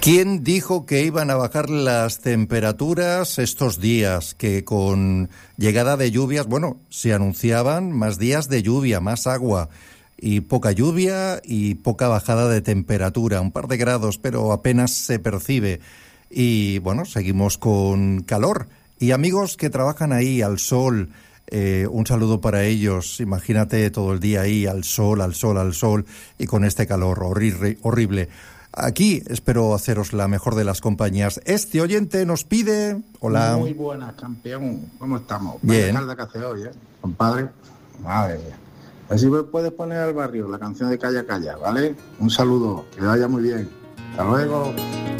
¿Quién dijo que iban a bajar las temperaturas estos días? Que con llegada de lluvias, bueno, se anunciaban más días de lluvia, más agua y poca lluvia y poca bajada de temperatura, un par de grados, pero apenas se percibe. Y bueno, seguimos con calor. Y amigos que trabajan ahí al sol, un saludo para ellos. Imagínate todo el día ahí al sol, al sol, al sol y con este calor horrible. Aquí espero haceros la mejor de las compañías. Este oyente nos pide... Hola. Muy buenas, campeón. ¿Cómo estamos? Bien. Vaya tarde que hace hoy, compadre. Madre mía. A ver si me puedes poner al barrio la canción de Calla Calla, ¿vale? Un saludo, que vaya muy bien. Hasta luego.